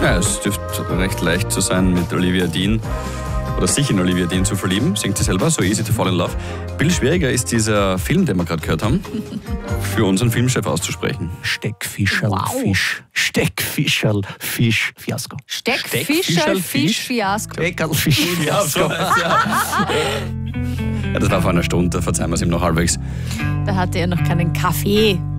Ja, es dürfte recht leicht zu sein, mit Olivia Dean oder sich in Olivia Dean zu verlieben. Singt sie selber, So Easy to Fall in Love. Viel schwieriger ist dieser Film, den wir gerade gehört haben, für unseren Filmchef auszusprechen. Steckfischerl, Fisch. Steckfischerl, Fisch, Fiasko. Steckfischerl, Fisch, Fiasko. Steckerl, Fisch, Fiasko. Ja, das war vor einer Stunde, verzeihen wir es ihm noch halbwegs. Da hatte er noch keinen Kaffee.